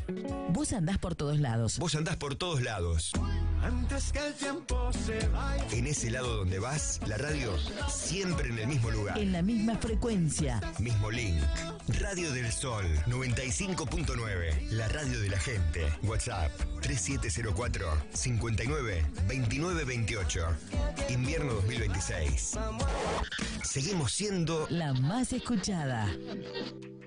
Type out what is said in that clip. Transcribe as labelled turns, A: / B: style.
A: Vos andás por todos lados.
B: Vos andás por todos lados.
C: Antes que el tiempo se vaya.
B: En ese lado donde vas, la radio siempre en el mismo lugar.
A: En la misma frecuencia.
B: Mismo link. Radio del Sol 95.9. La radio de la gente. WhatsApp 3704 59 29 28. Invierno 2026. Seguimos siendo
A: La más escuchada.